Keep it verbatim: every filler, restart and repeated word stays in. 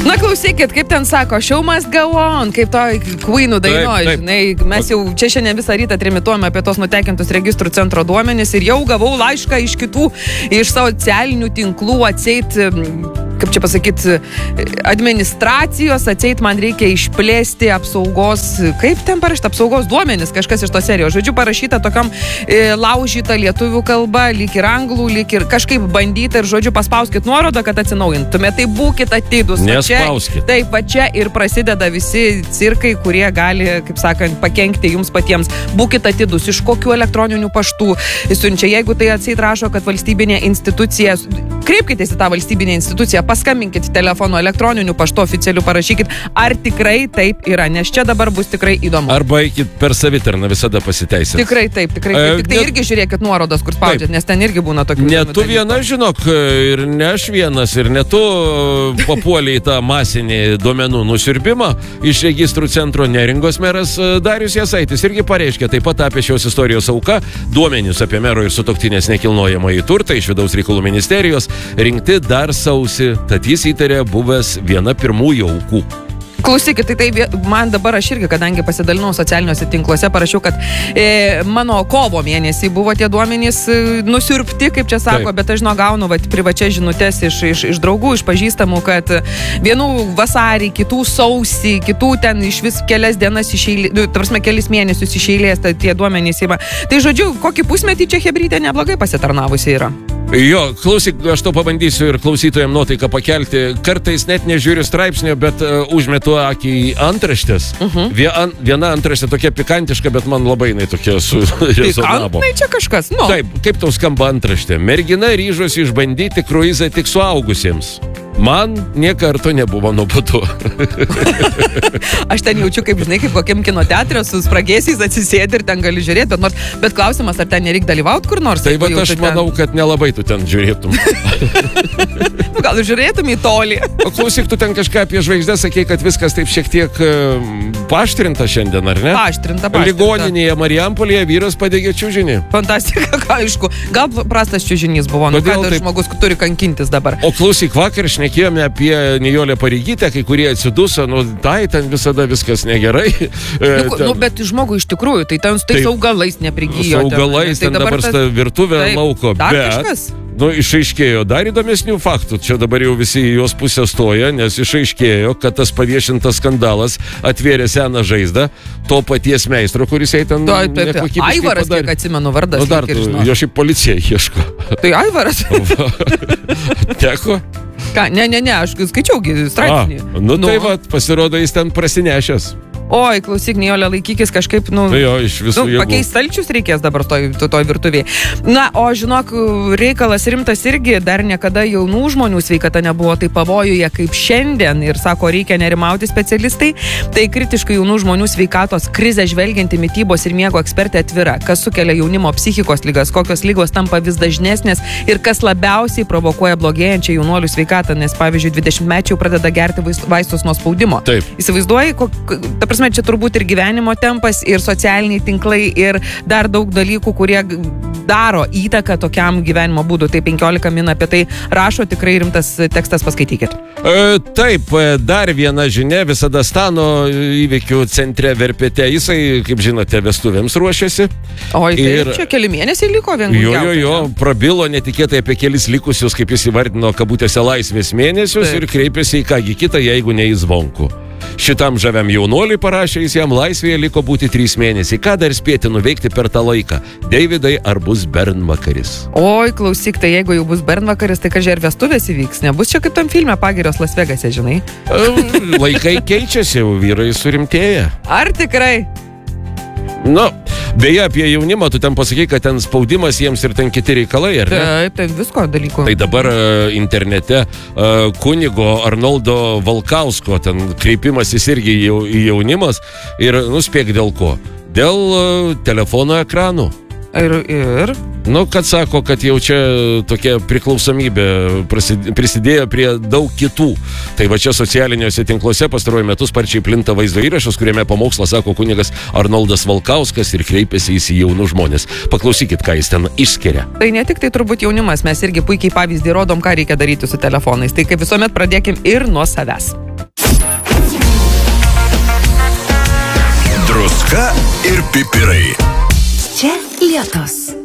Na, klausykit, kaip ten sako, show must go on, kaip to Queenų daino, žinai, mes jau čia šiandien visą rytą trimituojame apie tos nutekintus registrų centro duomenis ir jau gavau laišką iš kitų, iš socialinių tinklų atseit, kaip čia pasakyti, administracijos, atseit man reikia išplėsti apsaugos, kaip ten parašyta, apsaugos duomenis, kažkas iš to serijos. Žodžiu, parašyta tokiam e, laužyta lietuvių kalba, lyg ir anglų, lyg ir kažkaip bandyta ir, žodžiu, paspauskit nuorodą, kad atsinaujintume. Tai būkit atidus. Nespauskit. Taip, va čia ir prasideda visi cirkai, kurie gali, kaip sakant, pakenkti jums patiems. Būkit atidus, iš kokių elektroninių paštų siunčia. Jeigu tai atseit rašo, kad valstybinė institucija, kreipkitės į tą valstybinę instituciją, paskambinkit telefonu, elektroniniu paštu oficialiu, parašykit, ar tikrai taip yra, nes čia dabar bus tikrai įdomu. Arba eikit per savitarną, visada pasiteisins. Tikrai taip, tikrai taip. E, Tik tai ne... irgi žiūrėkit nuorodas, kur spaudžiat, nes ten irgi būna tokių. Ne tu viena, žinok, ir ne aš vienas, ir ne tu papuoliai tą masinį duomenų nusiurbimą iš registrų centro. Neringos meras Darius Jasaitis irgi pareiškė taip pat apie šios istorijos auką, duomenys apie mero ir sutuoktinės nekilnojamąjį turtą iš vidaus reikalų ministerijos rinkti dar sausį, tad jis įtarė buvęs viena pirmųjų aukų. Klausykit, tai, tai man dabar aš irgi, kadangi pasidalinau socialiniuose tinkluose, parašiau, kad e, mano kovo mėnesį buvo tie duomenys e, nusiurbti, kaip čia sako, taip. Bet aš žinau, gaunu vat, privačias žinutės iš, iš, iš draugų, iš pažįstamų, kad vienų vasarį, kitų sausį, kitų ten iš vis kelias dienas išeilės, nu, tarpsme, kelis mėnesius išeilės, tai tie duomenys įma. Tai žodžiu, kokį pusmetį čia hebrytė neblogai pasitarnavusi yra. Jo, klausyk, aš to pabandysiu ir klausytojams nuotaiką pakelti. Kartais net nežiūriu straipsnio, bet uh, užmetu akį į antraštės. Uh-huh. Vien, viena antraštė tokia pikantiška, bet man labai jinai tokia surezonavo. Pikantai čia kažkas, nu. Taip, kaip tau skamba antraštė? Mergina ryžosi išbandyti kruizą tik suaugusiems. Man nie karto nebuvo nuobodu. Aš ten jaučiu, kaip žinai, kaip kokiam kino teatre su spragėsiais atsisėdi ir ten gali žiūrėti, bet, nors, bet klausimas, ar ten nereik dalyvauti kur nors? Tai va, aš ten... manau, kad nelabai tu ten žiūrėtum. Nu, gal žiūrėtum į tolį. O klausyk, tu ten kažką apie žvaigždę sakei, kad viskas taip šiek tiek uh, paštrinta šiandien, ar ne? Paštrinta, paštrinta. Ligoninėje Marijampolėje vyras padegė čiužinį. Fantastika, aišku. Gal prastas čiužinys buvo, nu ką tai žmogus turi kankintis dabar. O klausyk, vakar šnekėjome apie Nijolę Pareigytę, kai kurie atsiduso, nu, tai ten visada viskas negerai. Nu, ten... nu bet žmogui iš tikrųjų, tai ten su tais augalais neprigijo. Su augalais, ten, ten dabar ta virtuvė taip, lauko, bet... Kažkas? Nu, išaiškėjo dar įdomesnių faktų. Čia dabar jau visi į jos pusę stoja, nes išaiškėjo, kad tas paviešintas skandalas atvėrė seną žaizdą to paties meistro, kuris jai ten nekokybiškai padarė. Aivaras, kiek atsimenu vardas. Nu, dar, jo šiaip policija ieško. Tai Aivaras. Teko? Ką, ne, ne, ne, aš skaičiaugi straipsnį. A, nu, nu, tai va, pasirodo, jis ten prasinešęs. Oi, klausyk, Nijolė, laikykis kažkaip, nu, tai jo, iš visų nu pakeis stalčius reikės dabar toj, toj virtuvėje. Na, o žinok, reikalas rimtas irgi, dar niekada jaunų žmonių sveikata nebuvo taip pavojuje kaip šiandien ir sako, reikia nerimauti specialistai. Tai kritiškai jaunų žmonių sveikatos krizę žvelgianti mitybos ir miego ekspertė atvira, kas sukelia jaunimo psichikos ligas, kokios ligos tampa vis dažnesnės ir kas labiausiai provokuoja blogėjančią jaunuolių sveikatą, nes pavyzdžiui, dvidešimtmečiai pradeda gerti vaistus nuo spaudimo. Taip. Įsivaizduoji, kok, ta prasme, čia turbūt ir gyvenimo tempas, ir socialiniai tinklai, ir dar daug dalykų, kurie daro įtaką tokiam gyvenimo būdu. Tai penkiolika min apie tai rašo, tikrai rimtas tekstas, paskaitykit. E, taip, dar viena žinia, visada Stano įvykių centre Verpete. Jisai, kaip žinote, vestuvėms ruošiasi. Oi, tai ir čia keli mėnesiai liko vien. Jo, jo, jo, prabilo netikėtai apie kelis likusius, kaip jis įvardino, kabutėse laisvės mėnesius. Taip. Ir kreipėsi į kągi kitą, jeigu ne į Zvonkų. Šitam žaviam jaunuoliui parašė, jis jam laisvėje liko būti trys mėnesiai. Ką dar spėti nuveikti per tą laiką? Deividai, ar bus bernvakaris? Oi, klausyk, tai jeigu jau bus bernvakaris, tai kažkai ir vestuvės įvyks. Nebus čia kaip tam filme Pagirios Las Vegase, žinai? Laikai keičiasi, jau vyrai surimtėja. Ar tikrai? Nu, beje, apie jaunimą, tu ten pasakai, kad ten spaudimas jiems ir ten kiti reikalai, ar ne? Taip, tai visko dalykų. Tai dabar uh, internete uh, kunigo Arnoldo Valkausko ten kreipimasis irgi jau, į jaunimas ir nuspėk dėl ko? Dėl uh, telefono ekranų. Ir, ir? Nu, kad sako, kad jau čia tokia priklausomybė prisidėjo prie daug kitų. Tai va čia socialiniuose tinkluose pastaruoju metu sparčiai plinta vaizdo įrašas, kuriame pamokslą sako kunigas Arnoldas Valkauskas ir kreipiasi į jaunus žmonės. Paklausykit, ką jis ten išskiria. Tai ne tik tai turbūt jaunimas, mes irgi puikiai pavyzdį rodom, ką reikia daryti su telefonais. Tai kaip visuomet pradėkim ir nuo savęs. Juoka ir pipirai. Čia Lietus.